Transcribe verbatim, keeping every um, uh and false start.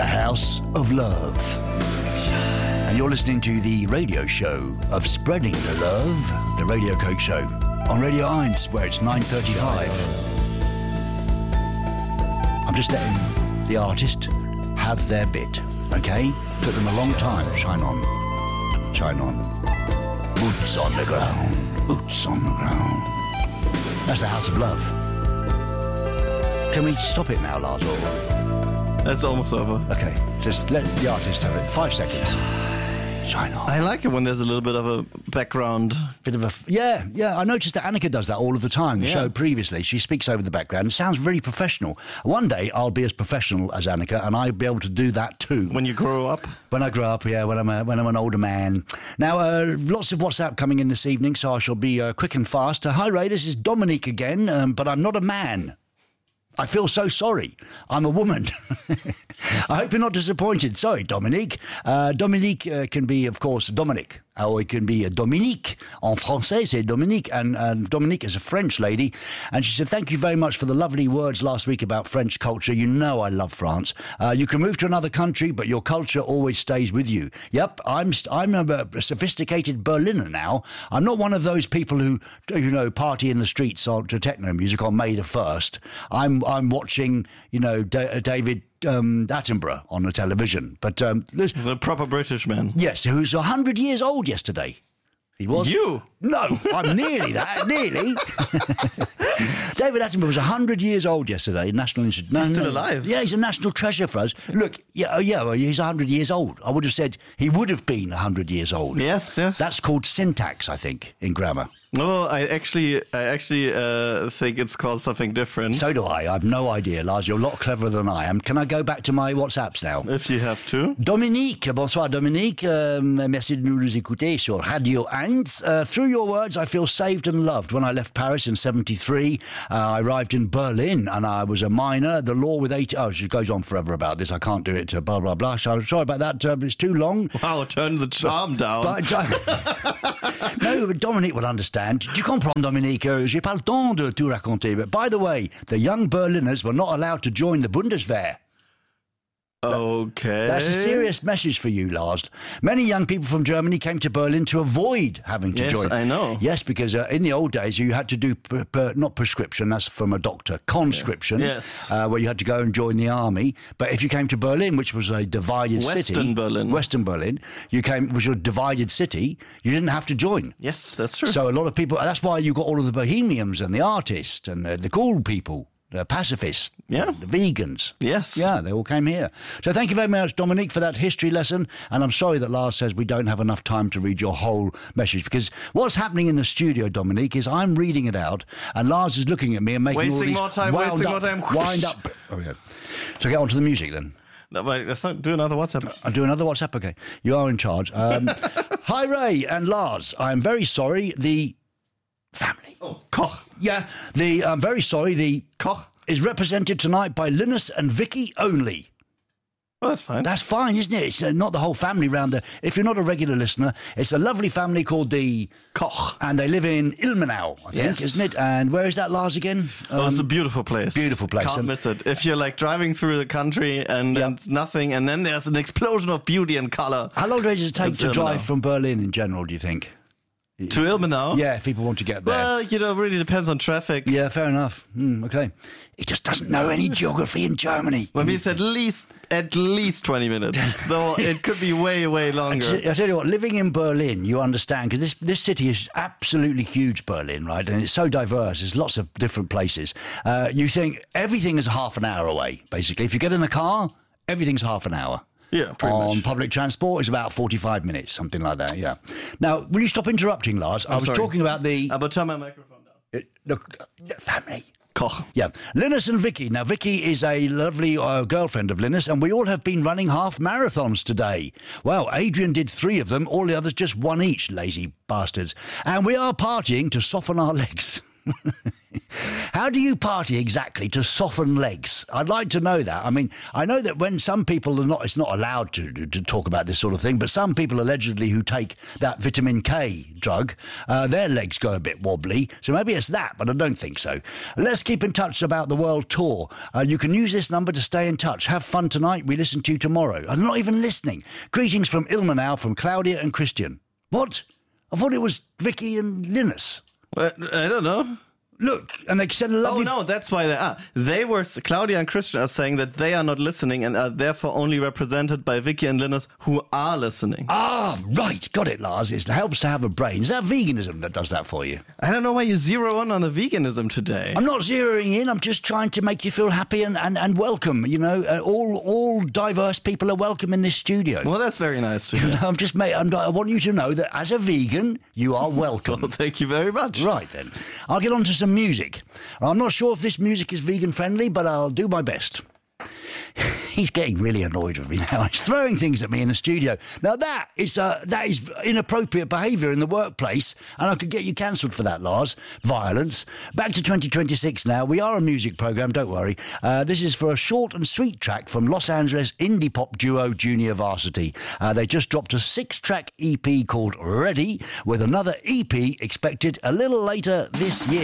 House of Love. And you're listening to the radio show of Spreading the Love, the Radio Coke Show, on Radio eins, where it's nine thirty-five. I'm just letting the artist have their bit, okay? Took them a long time. Shine on. Shine on. Boots on the ground. Boots on the ground. That's the House of Love. Can we stop it now, Lars? That's almost over. Okay, just let the artist have it. Five seconds. Shine on. I like it when there's a little bit of a background. Bit of a... Yeah, yeah. I noticed that Annika does that all of the time. The Yeah. show previously, she speaks over the background. It sounds very professional. One day, I'll be as professional as Annika, and I'll be able to do that too. When you grow up? When I grow up, yeah, when I'm a, when I'm an older man. Now, uh, lots of WhatsApp coming in this evening, so I shall be uh, quick and fast. Uh, hi, Ray, this is Dominique again, um, but I'm not a man. I feel so sorry. I'm a woman. I hope you're not disappointed. Sorry, Dominique. Uh, Dominique uh, can be, of course, Dominic. Or it can be a Dominique. En français, c'est Dominique. And, and Dominique is a French lady. And she said, thank you very much for the lovely words last week about French culture. You know I love France. Uh, you can move to another country, but your culture always stays with you. Yep, I'm I'm a, a sophisticated Berliner now. I'm not one of those people who, you know, party in the streets on, to techno music on May the first. I'm I'm watching, you know, D- David um, Attenborough on the television. But um, this, He's a proper British man. yes, who's one hundred years old yesterday. He was. You? No, I'm nearly that, nearly. David Attenborough was one hundred years old yesterday, National Institute. No, He's still no. alive? Yeah, he's a national treasure for us. Look, yeah, oh, yeah, well, he's one hundred years old. I would have said he would have been one hundred years old. Yes, yes. That's called syntax, I think, in grammar. No, I actually, I actually uh, think it's called something different. So do I. I have no idea, Lars. You're a lot cleverer than I am. Can I go back to my WhatsApps now? If you have to. Dominique, bonsoir Dominique. Euh, merci de nous écouter sur Radio eins. Uh, through your words, I feel saved and loved. When I left Paris in seventy-three, uh, I arrived in Berlin and I was a minor. The law with eight... Oh, she goes on forever about this. I can't do it. Uh, blah, blah, blah. So, sorry about that. Uh, it's too long. Wow, turn the charm down. But, uh, no, but Dominique will understand. Tu comprends, Dominique? Uh, J'ai pas le temps de tout raconter. But by the way, the young Berliners were not allowed to join the Bundeswehr. Okay. That's a serious message for you, Lars. Many young people from Germany came to Berlin to avoid having to Yes, join. I know. Yes, because uh, in the old days you had to do, per, per, not prescription, that's from a doctor, conscription, Yes. uh, where you had to go and join the army. But if you came to Berlin, which was a divided city... Western Berlin. Western Berlin. You came, which was a divided city, you didn't have to join. Yes, that's true. So a lot of people... That's why you got all of the bohemians and the artists and uh, the cool people. The pacifists, Yeah. the vegans. Yes. Yeah, they all came here. So thank you very much, Dominique, for that history lesson. And I'm sorry that Lars says we don't have enough time to read your whole message, because what's happening in the studio, Dominique, is I'm reading it out and Lars is looking at me and making all Wasting these more time, wound wasting up, more time. wind up. Oh, yeah. So get on to the music then. No, wait, I thought, do another WhatsApp. I'll do another WhatsApp, okay. You are in charge. Um, hi, Ray and Lars. I'm very sorry. The family. Oh, Koch. Yeah, the I'm very sorry. The Koch. is represented tonight by Linus and Vicky only. Oh, that's fine. That's fine, isn't it? It's uh, not the whole family round there. If you're not a regular listener, it's a lovely family called the Koch. And they live in Ilmenau, I think, Yes. isn't it? And where is that, Lars, again? Oh, it's a beautiful place. beautiful place. Can't And- miss it. If you're like driving through the country and Yeah. it's nothing, and then there's an explosion of beauty and color. How long does it take It's to drive Ilmenau. from Berlin in general, do you think? To Ilmenau? Yeah, if people want to get there. Well, you know, it really depends on traffic. yeah, fair enough. Mm, okay. He just doesn't know any geography in Germany. Well, it's at least at least twenty minutes, though it could be way way longer. I tell you what, living in Berlin, you understand, because this, this city is absolutely huge, Berlin, right? And it's so diverse. There's lots of different places. Uh, you think everything is half an hour away, basically. If you get in the car, everything's half an hour. Yeah, pretty On much. public transport, it's about forty-five minutes, something like that, yeah. Now, will you stop interrupting, Lars? I was sorry. talking about the... Uh, but turn my microphone down. Uh, look, uh, family. Koch. Yeah, Linus and Vicky. Now, Vicky is a lovely uh, girlfriend of Linus, and we all have been running half marathons today. Well, Adrian did three of them, all the others just one each, lazy bastards. And we are partying to soften our legs. How do you party exactly to soften legs? I'd like to know that. I mean, I know that when some people are not, it's not allowed to, to talk about this sort of thing, but some people allegedly who take that vitamin K drug, uh, their legs go a bit wobbly. So maybe it's that, but I don't think so. Let's keep in touch about the world tour. Uh, you can use this number to stay in touch. Have fun tonight. We listen to you tomorrow. I'm not even listening. Greetings from Ilmenau from Claudia and Christian. What? I thought it was Vicky and Linus. Well, I don't know. Look, and they said a lovely... Oh, no, that's why they are. They were, Claudia and Christian are saying that they are not listening and are therefore only represented by Vicky and Linus, who are listening. Ah, right. Got it, Lars. It helps to have a brain. Is that veganism that does that for you? I don't know why you zero in on the veganism today. I'm not zeroing in. I'm just trying to make you feel happy and, and, and welcome. You know, uh, all all diverse people are welcome in this studio. Well, that's very nice to hear. I'm just, mate, I'm, I want you to know that as a vegan, you are welcome. Well, thank you very much. Right, then. I'll get on to some music. I'm not sure if this music is vegan friendly, but I'll do my best. He's getting really annoyed with me now. He's throwing things at me in the studio. Now that is uh, that is inappropriate behaviour in the workplace, and I could get you cancelled for that, Lars. Violence. Back to twenty twenty-six now. We are a music programme, don't worry. Uh, this is for a short and sweet track from Los Angeles indie pop duo Junior Varsity. Uh, they just dropped a six-track E P called Ready, with another E P expected a little later this year.